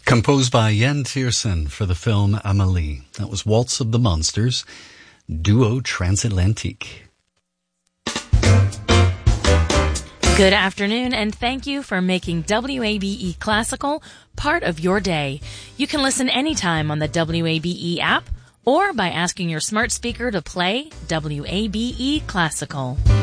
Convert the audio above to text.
Composed by Jan Tiersen for the film Amélie. That was Waltz of the Monsters, Duo Transatlantique. Good afternoon, and thank you for making WABE Classical part of your day. You can listen anytime on the WABE app or by asking your smart speaker to play WABE Classical.